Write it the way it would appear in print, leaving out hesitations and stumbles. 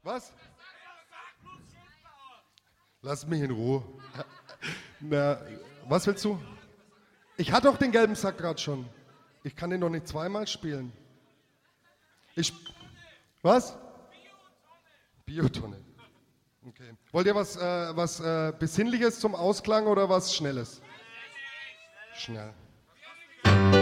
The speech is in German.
Was? Lass mich in Ruhe. Na, was willst du? Ich hatte doch den gelben Sack gerade schon. Ich kann den doch nicht zweimal spielen. Was? Biotonne. Okay. Wollt ihr was Besinnliches zum Ausklang oder was Schnelles? Schnell.